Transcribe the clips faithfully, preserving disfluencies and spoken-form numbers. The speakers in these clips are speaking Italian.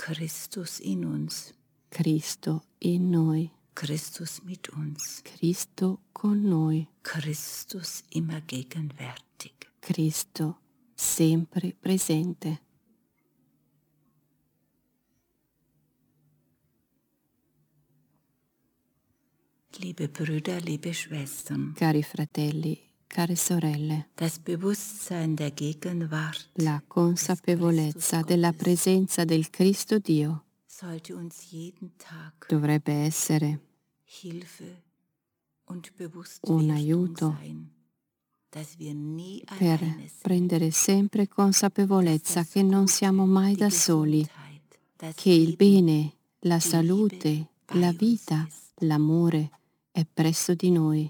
Christus in uns. Cristo in noi. Christus mit uns. Cristo con noi. Christus immer gegenwärtig. Cristo sempre presente. Liebe Brüder, liebe Schwestern, Cari fratelli, care sorelle, das Bewusstsein der Gegenwart la consapevolezza della presenza del Cristo Dio sollte uns jeden Tag dovrebbe essere Hilfe und un Bewusstwerdung aiuto sein, dass wir nie per alleine sind, prendere sempre consapevolezza che non siamo mai da die soli, Gesundheit, das che il Leben bene, la salute, la vita, l'amore è presso di noi.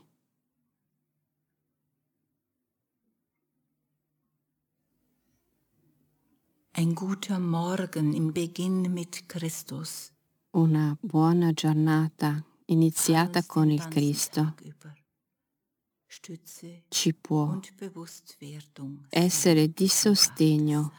ein guter Morgen im Beginn mit Christus. Una buona giornata iniziata Kann uns con den il ganzen Cristo Tag über Stütze ci può und Bewusstwerdung essere sein, di sostegno sein.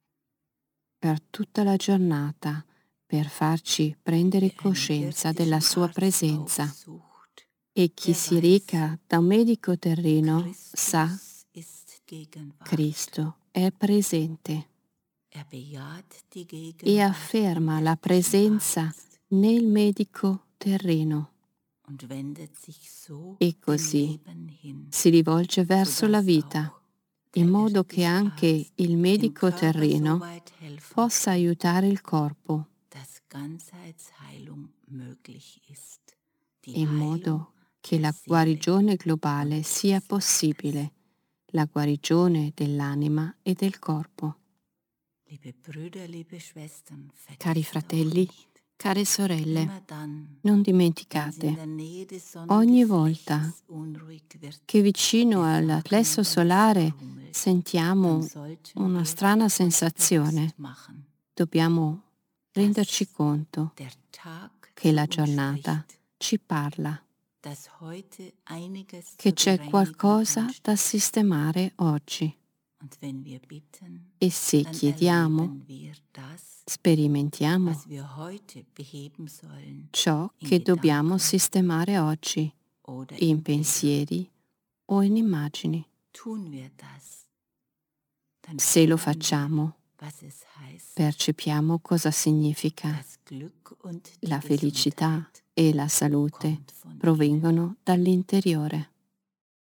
per tutta la giornata, per farci prendere Wer einen coscienza della irdischen sua Arzt presenza. aufsucht, E chi der si weiß, reca da un medico terreno sa Christus ist Gegenwart. Cristo è presente Er bejaht die e Gegenwart afferma im la irdischen presenza Arzt nel medico terreno und wendet sich so e dem così Leben hin, si rivolge verso la sodass vita, auch in der modo che irdische anche Arzt il dem medico Körper terreno so weit helfen possa kann, aiutare il corpo, dass Ganzheitsheilung möglich ist. Die in Heilung modo che der la Seele guarigione globale und des sia Geistes. possibile, la guarigione dell'anima e del corpo. Liebe Brüder, liebe Schwestern, Cari vergesst auch fratelli, nicht, care sorelle, immer dann, non wenn Sie in dimenticate, der Nähe des ogni volta Sonnengeflechtes unruhig wird, che vicino al Gefahren plesso und solare es grummelt, sentiamo dann sollten una wir strana uns sensazione, bewusst machen, dobbiamo renderci dass conto der Tag che zu la uns giornata spricht, ci parla, dass heute einiges che zur c'è Bereinigung qualcosa da ansteht. sistemare oggi. Und wenn wir bitten, E se dann chiediamo, erleben wir das, sperimentiamo was wir heute beheben sollen, ciò in che dobbiamo Gedanken sistemare oggi, oder in in Bildern. pensieri o in immagini. Tun wir das, dann Se lo spüren wir, facciamo, was es heißt, percepiamo cosa significa. das Glück und die La felicità Gesundheit e la salute kommt von innen. provengono dall'interiore.